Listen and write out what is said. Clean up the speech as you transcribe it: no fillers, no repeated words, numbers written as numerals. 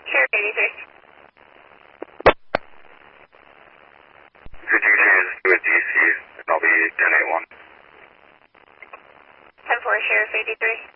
Sheriff 83. Could you transfer with DC? And I'll be 1081. 10-4, Sheriff 83.